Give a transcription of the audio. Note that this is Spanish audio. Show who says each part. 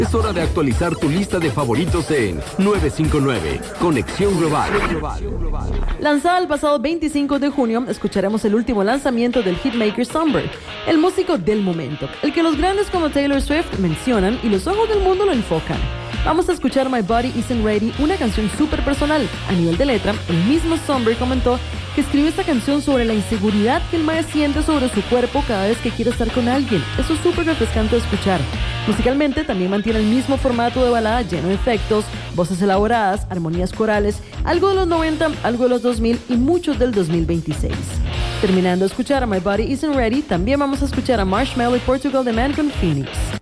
Speaker 1: Es hora de actualizar tu lista de favoritos en 959, Conexión Global.
Speaker 2: Lanzada el pasado 25 de junio, escucharemos el último lanzamiento del hitmaker Songbird, el músico del momento, el que los grandes como Taylor Swift mencionan y los ojos del mundo lo enfocan. Vamos a escuchar My Body Isn't Ready, una canción súper personal. A nivel de letra, el mismo Songbird comentó que escribió esta canción sobre la inseguridad que el mae siente sobre su cuerpo cada vez que quiere estar con alguien. Eso es súper refrescante de escuchar. Musicalmente también mantiene el mismo formato de balada lleno de efectos, voces elaboradas, armonías corales, algo de los 90, algo de los 2000 y muchos del 2026. Terminando de escuchar a My Body Isn't Ready, también vamos a escuchar a Marshmello y Portugal The Man con Phoenix.